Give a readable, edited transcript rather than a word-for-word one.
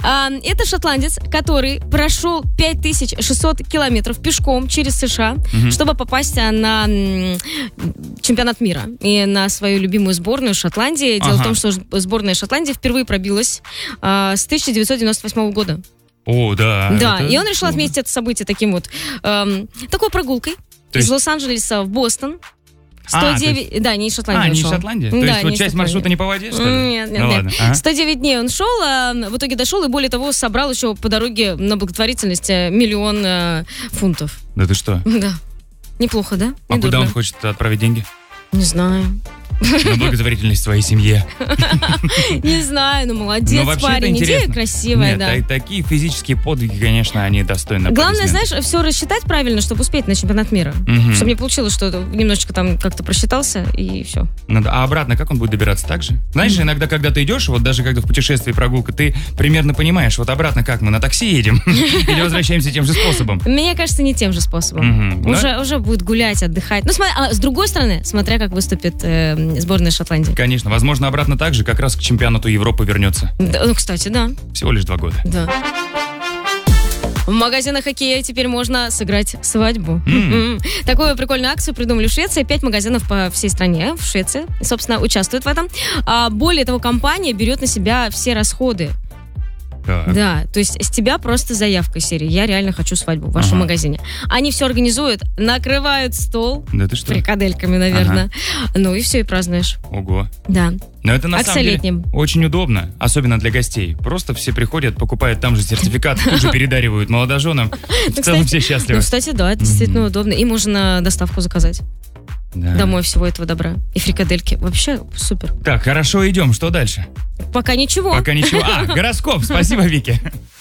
Это шотландец, который прошел 5600 километров пешком через США, чтобы попасть на чемпионат мира и на свою любимую сборную Шотландии. Дело в том, что сборная Шотландии впервые пробилась с 1998 года. О, да. Да, и он решил отметить это событие таким вот, такой прогулкой из Лос-Анджелеса в Бостон. 109... Да, не из Шотландии не из Шотландии? То есть вот часть маршрута не по воде, что ли? Нет. Ладно. 109 дней он шел, в итоге дошел, и более того, собрал еще по дороге на благотворительность 1 000 000 фунтов. Да ты что? Да. Неплохо, да? А куда он хочет отправить деньги? Не знаю. На благотворительность своей семье. Не знаю, молодец парень. Идея красивая, да. Такие физические подвиги, конечно, они достойны. Главное, знаешь, все рассчитать правильно, чтобы успеть на чемпионат мира. Чтобы не получилось, что немножечко там как-то просчитался, и все. А обратно как он будет добираться так же? Знаешь, иногда, когда ты идешь, вот даже когда в путешествии прогулка, ты примерно понимаешь, вот обратно как мы на такси едем или возвращаемся тем же способом? Мне кажется, не тем же способом. Уже будет гулять, отдыхать. Ну, с другой стороны, смотря как выступит сборная Шотландии. Конечно, возможно, обратно так же, как раз к чемпионату Европы вернется. Да, ну, кстати, да. Всего лишь 2 года. Да. В магазинах Хоккея теперь можно сыграть свадьбу. Такую прикольную акцию придумали в Швеции. 5 магазинов по всей стране в Швеции, собственно, участвуют в этом. Более того, компания берет на себя все расходы. Так. Да, то есть с тебя просто заявка серии «Я реально хочу свадьбу» в вашем магазине. Они все организуют, накрывают стол фрикадельками, наверное. Ну и все, и празднуешь. Ого. Да. Но это на самом деле очень удобно, особенно для гостей. Просто все приходят, покупают там же сертификат, тут же передаривают молодоженам. В целом все счастливы. Ну, кстати, да, это действительно удобно. И можно доставку заказать. Домой всего этого добра. И фрикадельки. Вообще супер. Так, хорошо, идем. Что дальше? Пока ничего. Гороскоп. Спасибо, Вики.